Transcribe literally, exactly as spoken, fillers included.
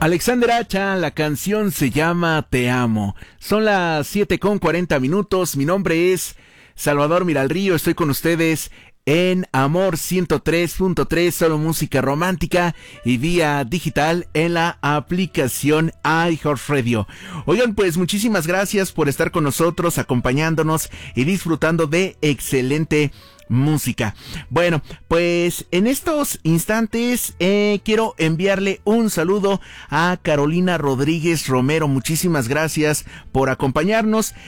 Alexander Hacha, la canción se llama Te Amo. Son las siete con cuarenta minutos. Mi nombre es Salvador Miralrío. Estoy con ustedes en Amor ciento tres punto tres, solo música romántica y vía digital en la aplicación iHeartRadio. Oigan, pues muchísimas gracias por estar con nosotros, acompañándonos y disfrutando de excelente música. Bueno, pues en estos instantes eh, quiero enviarle un saludo a Carolina Rodríguez Romero. Muchísimas gracias por acompañarnos.